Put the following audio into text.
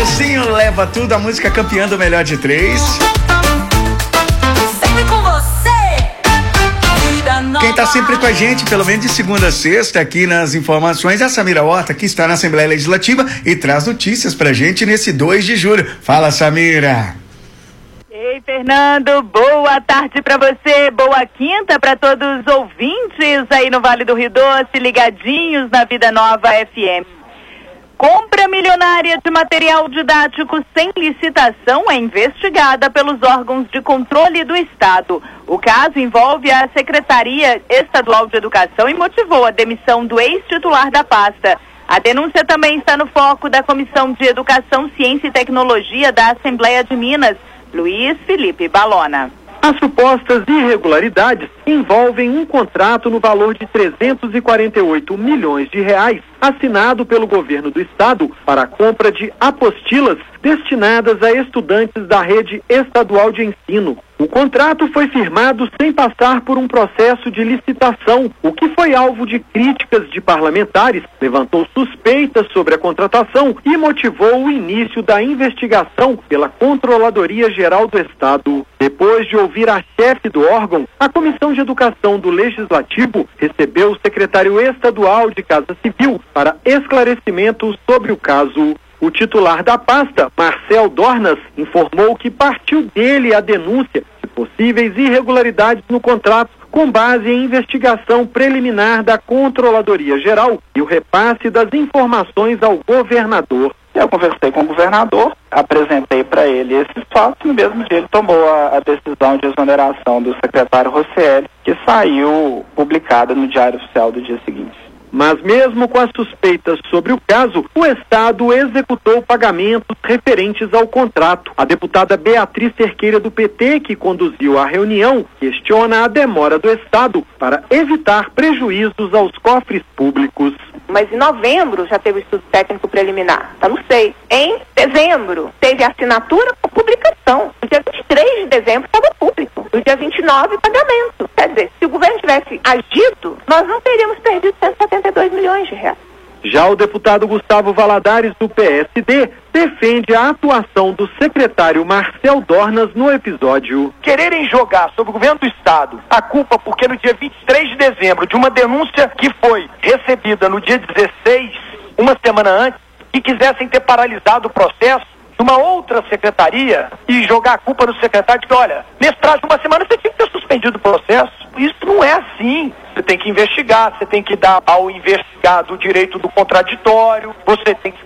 Nilcinho leva tudo, a música campeã do Melhor de Três. Sempre com você. Quem tá sempre com a gente, pelo menos de segunda a sexta, aqui nas informações, é a Samira Horta, que está na Assembleia Legislativa e traz notícias pra gente nesse 2 de julho. Fala, Samira. Ei, Fernando, boa tarde pra você, boa quinta pra todos os ouvintes aí no Vale do Rio Doce, ligadinhos na Vida Nova FM. Compra milionária de material didático sem licitação é investigada pelos órgãos de controle do Estado. O caso envolve a Secretaria Estadual de Educação e motivou a demissão do ex-titular da pasta. A denúncia também está no foco da Comissão de Educação, Ciência e Tecnologia da Assembleia de Minas, Luiz Felipe Balona. As supostas irregularidades envolvem um contrato no valor de 348 milhões de reais, assinado pelo governo do estado para a compra de apostilas destinadas a estudantes da rede estadual de ensino. O contrato foi firmado sem passar por um processo de licitação, o que foi alvo de críticas de parlamentares, levantou suspeitas sobre a contratação e motivou o início da investigação pela Controladoria Geral do Estado. Depois de ouvir a chefe do órgão, a Comissão de Educação do Legislativo recebeu o secretário estadual de Casa Civil para esclarecimentos sobre o caso. O titular da pasta, Marcel Dornas, informou que partiu dele a denúncia de possíveis irregularidades no contrato com base em investigação preliminar da Controladoria Geral e o repasse das informações ao governador. Eu conversei com o governador, apresentei para ele esses fatos e no mesmo dia ele tomou a decisão de exoneração do secretário Rosselli, que saiu publicada no Diário Oficial do dia seguinte. Mas mesmo com as suspeitas sobre o caso, o Estado executou pagamentos referentes ao contrato. A deputada Beatriz Cerqueira do PT, que conduziu a reunião, questiona a demora do Estado para evitar prejuízos aos cofres públicos. Mas em novembro já teve o estudo técnico preliminar, tá no 6. Em dezembro teve a assinatura com publicação. No dia 23 de dezembro estava público. No dia 29, pagamento. Quer dizer, se o governo tivesse agido, nós não teríamos perdido 172 milhões de reais. Já o deputado Gustavo Valadares, do PSD, defende a atuação do secretário Marcel Dornas no episódio. Quererem jogar sobre o governo do Estado a culpa porque no dia 23 de dezembro, de uma denúncia que foi recebida no dia 16, uma semana antes, e quisessem ter paralisado o processo de uma outra secretaria e jogar a culpa no secretário de que, olha, nesse prazo de uma semana você tinha que ter suspendido o processo. Isso não é assim. Você tem que investigar, você tem que dar ao investigado o direito do contraditório, você tem que